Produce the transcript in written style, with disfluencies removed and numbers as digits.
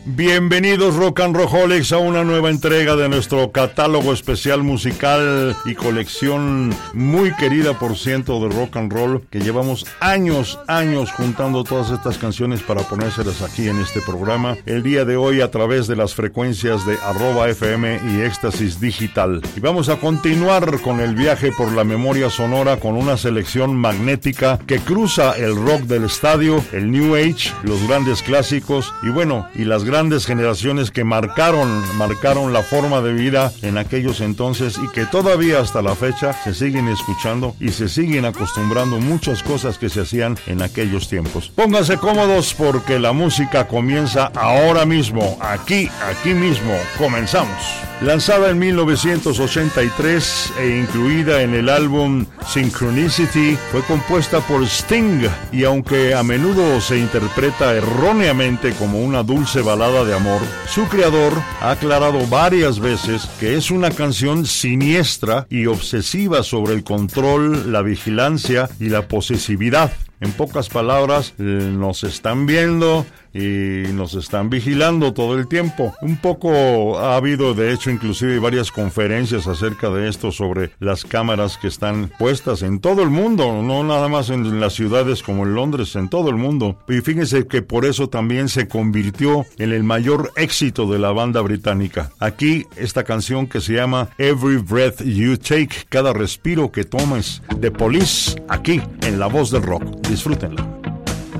Bienvenidos Rock and Rollholics a una nueva entrega de nuestro catálogo especial musical y colección muy querida por ciento de rock and roll, que llevamos años juntando todas estas canciones para ponérselas aquí en este programa. El día de hoy a través de las frecuencias de @FM y Éxtasis Digital. Y vamos a continuar con el viaje por la memoria sonora con una selección magnética que cruza el rock del estadio, el New Age, los grandes clásicos y las grandes generaciones que marcaron la forma de vida en aquellos entonces y que todavía hasta la fecha se siguen escuchando y se siguen acostumbrando muchas cosas que se hacían en aquellos tiempos. Pónganse cómodos porque la música comienza ahora mismo, aquí mismo. Comenzamos. Lanzada en 1983 e incluida en el álbum Synchronicity, fue compuesta por Sting y aunque a menudo se interpreta erróneamente como una dulce balada de amor, su creador ha aclarado varias veces que es una canción siniestra y obsesiva sobre el control, la vigilancia y la posesividad. En pocas palabras, nos están viendo y nos están vigilando todo el tiempo. Un poco ha habido, de hecho, inclusive varias conferencias acerca de esto sobre las cámaras que están puestas en todo el mundo, no nada más en las ciudades como en Londres, en todo el mundo. Y fíjense que por eso también se convirtió en el mayor éxito de la banda británica. Aquí, esta canción que se llama Every Breath You Take, cada respiro que tomes, de Police, aquí, en La Voz del Rock. Disfrútenla.